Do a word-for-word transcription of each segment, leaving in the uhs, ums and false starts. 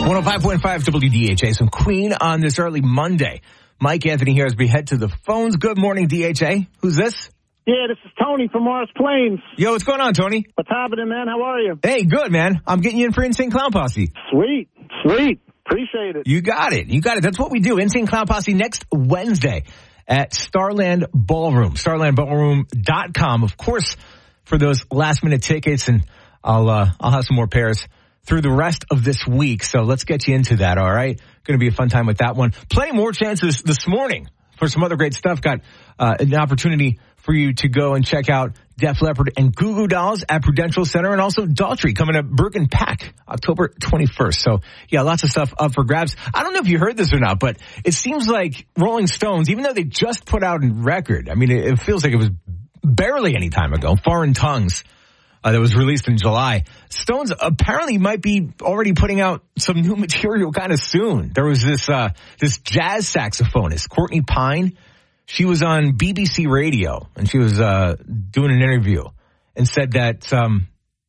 one oh five point five W D H A, some Queen on this early Monday. Mike Anthony here as we head to the phones. Good morning, D H A. Who's this? Yeah, this is Tony from Morris Plains. Yo, what's going on, Tony? What's happening, man? How are you? Hey, good, man. I'm getting you in for Insane Clown Posse. Sweet, sweet. Appreciate it. You got it. You got it. That's what we do. Insane Clown Posse next Wednesday at Starland Ballroom, starland ballroom dot com. Of course, for those last-minute tickets, and I'll uh, I'll have some more pairs through the rest of this week. So let's get you into that, all right? Going to be a fun time with that one. Plenty more chances this morning for some other great stuff. Got uh, an opportunity for you to go and check out Def Leppard and Goo Goo Dolls at Prudential Center, and also Daughtry coming up Brook and Pack October twenty-first. So, yeah, lots of stuff up for grabs. I don't know if you heard this or not, but it seems like Rolling Stones, even though they just put out a record, I mean, it, it feels like it was barely any time ago, Foreign Tongues, uh, that was released in July. Stones apparently might be already putting out some new material kind of soon. There was this uh, this jazz saxophonist, Courtney Pine. She was on B B C Radio, and she was uh, doing an interview and said that um,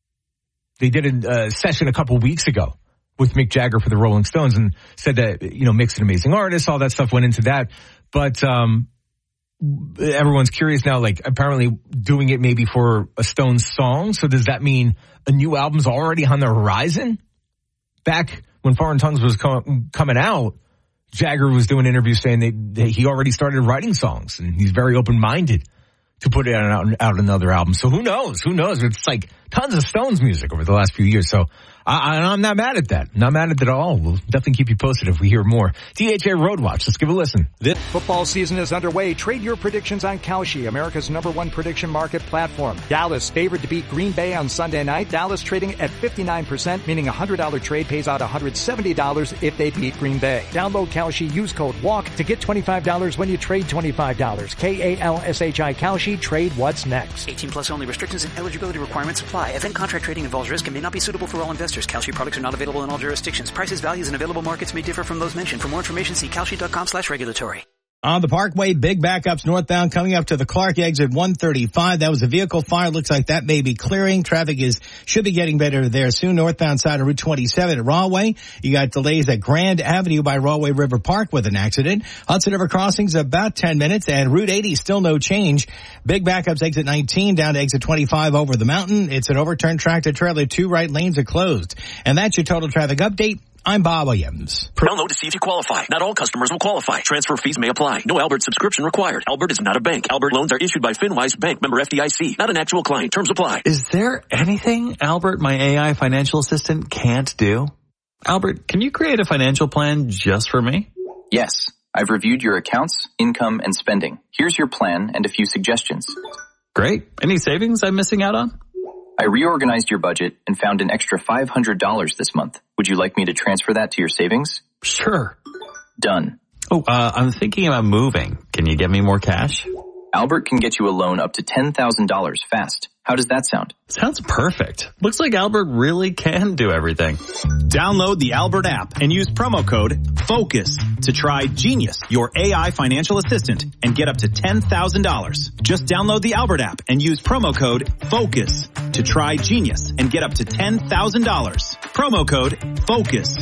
they did a, a session a couple weeks ago with Mick Jagger for the Rolling Stones, and said that, you know, Mick's an amazing artist, all that stuff went into that. But um, everyone's curious now, like, apparently doing it maybe for a Stones song. So does that mean a new album's already on the horizon? Back when Foreign Tongues was com- coming out, Jagger was doing interviews saying that, that he already started writing songs, and he's very open-minded to put out, out another album. So who knows? Who knows? It's like tons of Stones music over the last few years. So I, I'm not mad at that. Not mad at that at all. We'll definitely keep you posted if we hear more. D H A Road Watch. Let's give a listen. This football season is underway. Trade your predictions on Kalshi, America's number one prediction market platform. Dallas favored to beat Green Bay on Sunday night. Dallas trading at fifty-nine percent, meaning a one hundred dollars trade pays out one hundred seventy dollars if they beat Green Bay. Download Kalshi, use code WALK to get twenty-five dollars when you trade twenty-five dollars. K A L S H I Kalshi. Trade what's next. eighteen plus only. Restrictions and eligibility requirements apply. Event contract trading involves risk and may not be suitable for all investors. Kalshi products are not available in all jurisdictions. Prices, values, and available markets may differ from those mentioned. For more information, see kalshi.com slash regulatory. On the Parkway, big backups northbound coming up to the Clark exit one thirty-five. That was a vehicle fire. Looks like that may be clearing. Traffic is should be getting better there soon. Northbound side of Route twenty-seven at Rahway. You got delays at Grand Avenue by Rahway River Park with an accident. Hudson River Crossings about ten minutes, and Route eighty still no change. Big backups exit nineteen down to exit twenty-five over the mountain. It's an overturned tractor trailer. Two right lanes are closed. And that's your total traffic update. I'm Bob Williams. Download to see if you qualify. Not all customers will qualify. Transfer fees may apply. No Albert subscription required. Albert is not a bank. Albert loans are issued by FinWise Bank, member F D I C. Not an actual client. Terms apply. Is there anything Albert, my A I financial assistant, can't do? Albert, can you create a financial plan just for me? Yes. I've reviewed your accounts, income, and spending. Here's your plan and a few suggestions. Great. Any savings I'm missing out on? I reorganized your budget and found an extra five hundred dollars this month. Would you like me to transfer that to your savings? Sure. Done. Oh, uh, I'm thinking about moving. Can you get me more cash? Albert can get you a loan up to ten thousand dollars fast. How does that sound? Sounds perfect. Looks like Albert really can do everything. Download the Albert app and use promo code FOCUS to try Genius, your A I financial assistant, and get up to ten thousand dollars. Just download the Albert app and use promo code FOCUS to try Genius and get up to ten thousand dollars. Promo code FOCUS.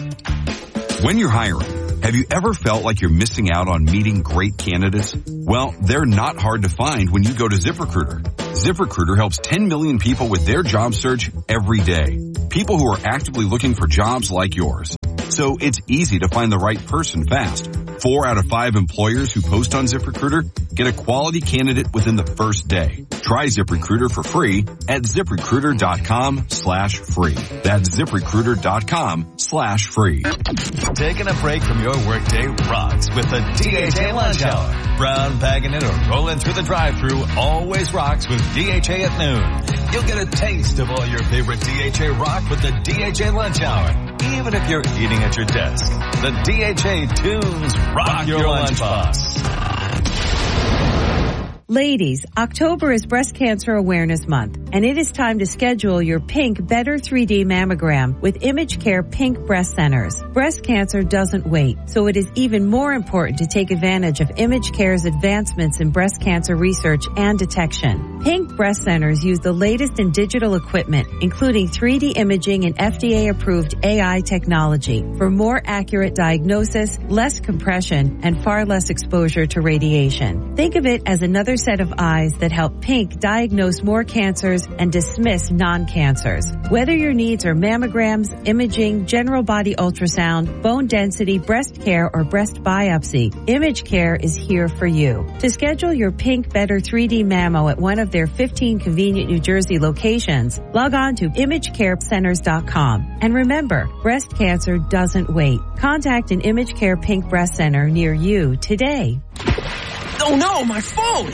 When you're hiring, have you ever felt like you're missing out on meeting great candidates? Well, they're not hard to find when you go to ZipRecruiter. ZipRecruiter helps ten million people with their job search every day. People who are actively looking for jobs like yours. So it's easy to find the right person fast. Four out of five employers who post on ZipRecruiter get a quality candidate within the first day. Try ZipRecruiter for free at ZipRecruiter.com slash free. That's ZipRecruiter.com slash free. Taking a break from your workday rocks with the D H A Lunch Hour. Brown bagging it or rolling through the drive-thru always rocks with D H A at noon. You'll get a taste of all your favorite D H A rock with the D H A Lunch Hour. Even if you're eating at your desk, the D H A tunes rock, rock your, your lunchbox. Ladies, October is Breast Cancer Awareness Month, and it is time to schedule your Pink Better three D mammogram with Image Care Pink Breast Centers. Breast cancer doesn't wait, so it is even more important to take advantage of Image Care's advancements in breast cancer research and detection. Pink Breast Centers use the latest in digital equipment, including three D imaging and F D A-approved A I technology for more accurate diagnosis, less compression, and far less exposure to radiation. Think of it as another set of eyes that help Pink diagnose more cancers and dismiss non-cancers. Whether your needs are mammograms, imaging, general body ultrasound, bone density, breast care, or breast biopsy, Image Care is here for you. To schedule your Pink Better three D mammo at one of their fifteen convenient New Jersey locations, log on to image care centers dot com. And remember, breast cancer doesn't wait. Contact an Image Care Pink Breast Center near you today. Oh no, my phone!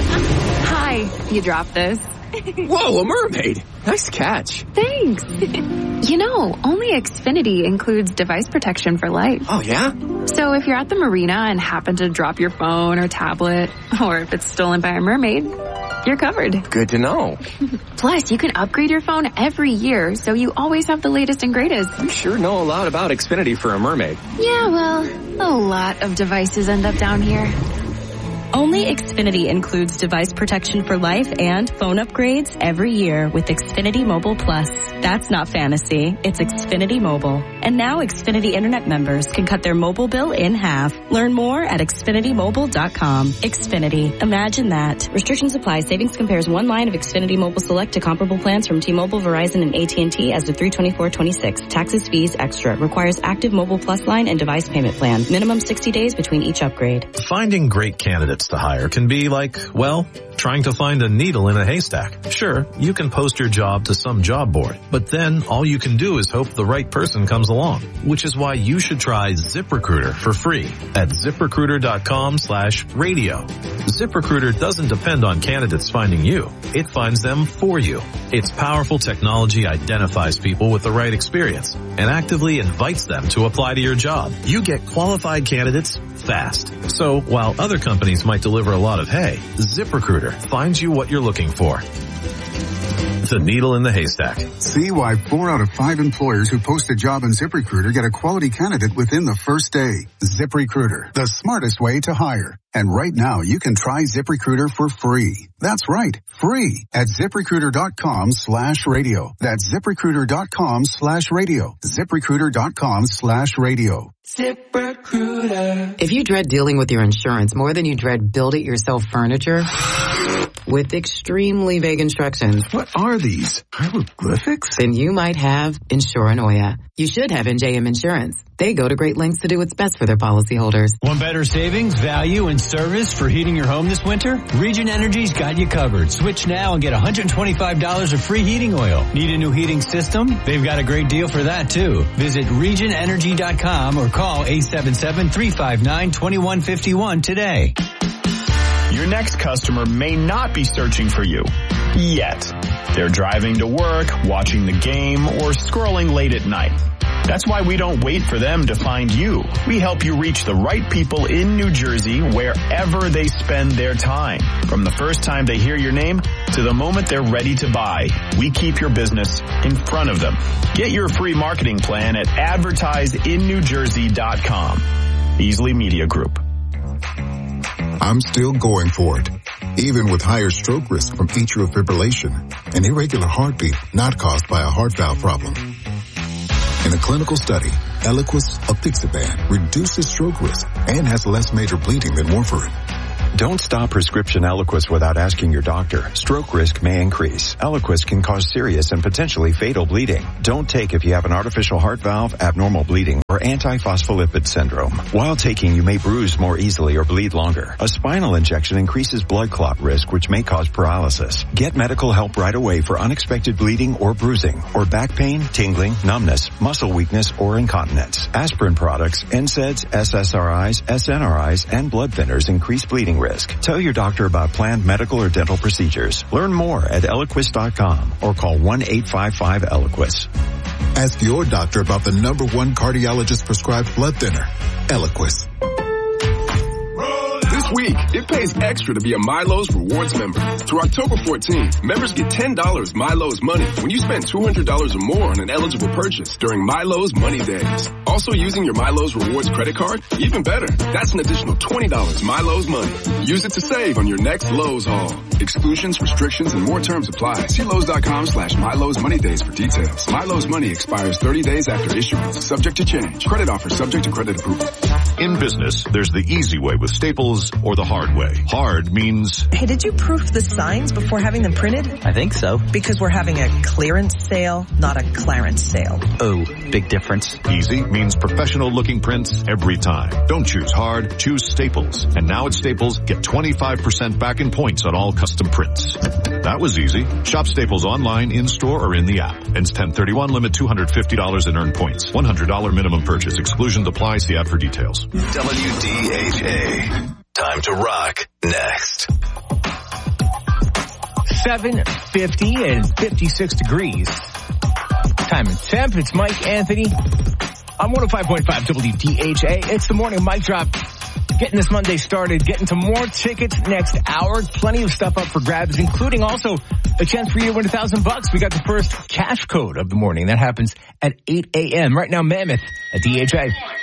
Hi, you dropped this. Whoa, a mermaid! Nice catch. Thanks. You know, only Xfinity includes device protection for life. Oh, yeah? So if you're at the marina and happen to drop your phone or tablet, or if it's stolen by a mermaid, you're covered. Good to know. Plus, you can upgrade your phone every year, so you always have the latest and greatest. You sure know a lot about Xfinity for a mermaid. Yeah, well, a lot of devices end up down here. Only Xfinity includes device protection for life and phone upgrades every year with Xfinity Mobile Plus. That's not fantasy. It's Xfinity Mobile. And now Xfinity Internet members can cut their mobile bill in half. Learn more at Xfinity Mobile dot com. Xfinity. Imagine that. Restrictions apply. Savings compares one line of Xfinity Mobile Select to comparable plans from T-Mobile, Verizon, and A T and T as of three twenty-four twenty-six. Taxes, fees, extra. Requires active Mobile Plus line and device payment plan. Minimum sixty days between each upgrade. Finding great candidates to hire can be like, well, trying to find a needle in a haystack. Sure, you can post your job to some job board, but then all you can do is hope the right person comes along, which is why you should try ZipRecruiter for free at ZipRecruiter dot com slash radio. ZipRecruiter doesn't depend on candidates finding you. It finds them for you. Its powerful technology identifies people with the right experience and actively invites them to apply to your job. You get qualified candidates fast. So while other companies might deliver a lot of hay, ZipRecruiter finds you what you're looking for. The needle in the haystack. See why four out of five employers who post a job in ZipRecruiter get a quality candidate within the first day. ZipRecruiter, the smartest way to hire. And right now, you can try ZipRecruiter for free. That's right, free at ZipRecruiter dot com slash radio. That's ZipRecruiter dot com slash radio. ZipRecruiter dot com slash radio. ZipRecruiter. If you dread dealing with your insurance more than you dread build-it-yourself furniture with extremely vague instructions. What are these? Hieroglyphics? Then you might have Insuranoia. You should have N J M Insurance. They go to great lengths to do what's best for their policyholders. Want better savings, value, and service for heating your home this winter? Region Energy's got you covered. Switch now and get one hundred twenty-five dollars of free heating oil. Need a new heating system? They've got a great deal for that too. Visit region energy dot com or call eight seven seven, three five nine, two one five one today. Your next customer may not be searching for you yet. They're driving to work, watching the game, or scrolling late at night. That's why we don't wait for them to find you. We help you reach the right people in New Jersey wherever they spend their time. From the first time they hear your name to the moment they're ready to buy, we keep your business in front of them. Get your free marketing plan at advertise in new jersey dot com. Easley Media Group. I'm still going for it, even with higher stroke risk from atrial fibrillation, an irregular heartbeat not caused by a heart valve problem. In a clinical study, Eliquis apixaban reduces stroke risk and has less major bleeding than warfarin. Don't stop prescription Eliquis without asking your doctor. Stroke risk may increase. Eliquis can cause serious and potentially fatal bleeding. Don't take if you have an artificial heart valve, abnormal bleeding, or antiphospholipid syndrome. While taking, you may bruise more easily or bleed longer. A spinal injection increases blood clot risk, which may cause paralysis. Get medical help right away for unexpected bleeding or bruising, or back pain, tingling, numbness, muscle weakness, or incontinence. Aspirin products, N SAIDs, S S R Is, S N R Is, and blood thinners increase bleeding risk. Tell your doctor about planned medical or dental procedures. Learn more at Eliquis dot com or call one eight five five Eliquis. Ask your doctor about the number one cardiologist prescribed blood thinner, Eliquis. This This week, it pays extra to be a MyLowe's Rewards member. Through October fourteenth, members get ten dollars MyLowe's money when you spend two hundred dollars or more on an eligible purchase during MyLowe's Money Days. Also using your MyLowe's Rewards credit card? Even better, that's an additional twenty dollars MyLowe's money. Use it to save on your next Lowe's haul. Exclusions, restrictions, and more terms apply. See Lowe's.com slash MyLowe's Money Days for details. MyLowe's money expires thirty days after issuance. Subject to change. Credit offer subject to credit approval. In business, there's the easy way with Staples or the hard way. Hard means... Hey, did you proof the signs before having them printed? I think so. Because we're having a clearance sale, not a clarence sale. Oh, big difference. Easy means professional-looking prints every time. Don't choose hard, choose Staples. And now at Staples, get twenty-five percent back in points on all custom prints. That was easy. Shop Staples online, in-store, or in the app. Ends ten thirty-one, limit two hundred fifty dollars in earned points. one hundred dollars minimum purchase. Exclusions apply. See ad for details. W D H A. Time to rock next. seven fifty and fifty-six degrees. Time and temp. It's Mike Anthony on one oh five point five W D H A. It's the morning mic drop. Getting this Monday started, getting to more tickets next hour. Plenty of stuff up for grabs, including also a chance for you to win a thousand bucks. We got the first cash code of the morning. That happens at eight a.m. Right now, Mammoth at D H A.